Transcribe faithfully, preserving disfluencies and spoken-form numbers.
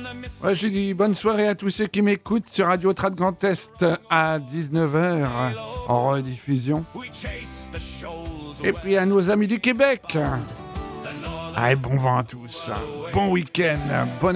Ouais, j'ai dit bonne soirée à tous ceux qui m'écoutent sur Radio Trad Grand Est à dix-neuf heures en rediffusion. Et puis à nos amis du Québec. Allez, bon vent à tous. Bon week-end. Bonne